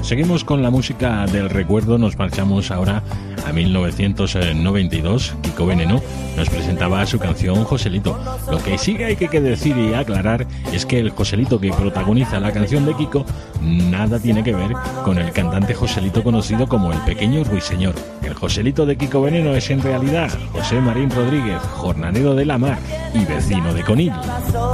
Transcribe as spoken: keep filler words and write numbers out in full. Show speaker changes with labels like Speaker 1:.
Speaker 1: Seguimos con la música del recuerdo, nos marchamos ahora a mil novecientos noventa y dos. Kiko Veneno nos presentaba su canción Joselito. Lo que sí hay que decir y aclarar es que el Joselito que protagoniza la canción de Kiko nada tiene que ver con el cantante Joselito conocido como el Pequeño Ruiseñor. El Joselito de Kiko Veneno es en realidad José Marín Rodríguez, jornalero de la mar y vecino de Conil.